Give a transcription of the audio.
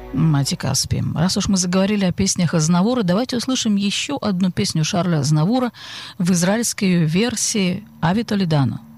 Мати Каспи. Раз уж мы заговорили о песнях Азнавура, давайте услышим еще одну песню Шарля Азнавура в израильской версии Ави Толедано.